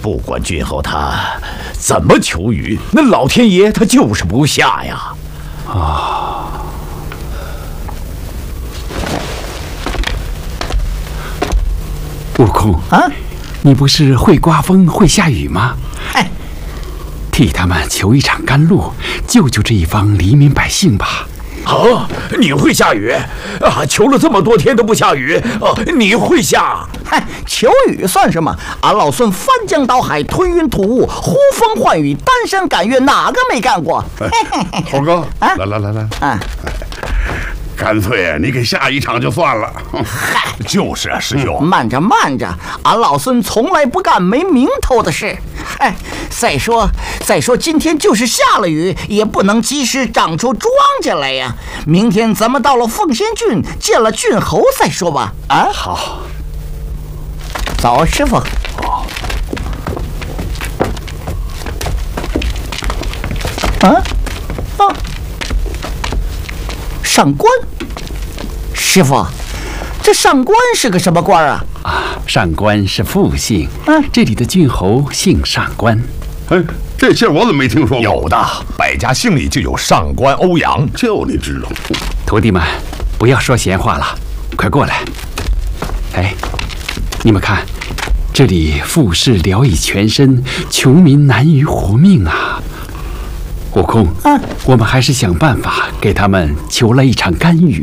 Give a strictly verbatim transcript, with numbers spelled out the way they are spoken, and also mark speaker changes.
Speaker 1: 不管郡侯他怎么求雨，那老天爷他就是不下呀！
Speaker 2: 啊，悟空
Speaker 3: 啊，
Speaker 2: 你不是会刮风会下雨吗？
Speaker 3: 哎，
Speaker 2: 替他们求一场甘露，救救这一方黎民百姓吧。
Speaker 1: 啊，你会下雨啊？求了这么多天都不下雨，啊，你会下？
Speaker 3: 嗨，求雨算什么？俺老孙翻江倒海，吞云吐雾，呼风唤雨，单山赶月，哪个没干过？
Speaker 4: 猴哥，
Speaker 3: 啊
Speaker 4: 来来来来，
Speaker 3: 啊，
Speaker 4: 干脆你给下一场就算了。
Speaker 3: 嗨，
Speaker 1: 就是啊，师兄。
Speaker 3: 慢着慢着，俺老孙从来不干没名头的事。哎，再说再说，今天就是下了雨，也不能及时长出庄稼来呀。明天咱们到了凤仙郡，见了郡侯再说吧。啊，
Speaker 1: 好。
Speaker 3: 走，师傅。啊啊！上官，师傅，这上官是个什么官啊？
Speaker 2: 啊，上官是复姓，
Speaker 3: 嗯，
Speaker 2: 这里的郡侯姓上官。
Speaker 4: 哎，这姓我怎么没听说过？
Speaker 1: 有的，百家姓里就有上官欧阳。
Speaker 4: 就你知道。
Speaker 2: 徒弟们，不要说闲话了，快过来。哎，你们看，这里富士聊以全身，穷民难于活命啊！悟空，
Speaker 3: 啊，
Speaker 2: 我们还是想办法给他们求来一场甘雨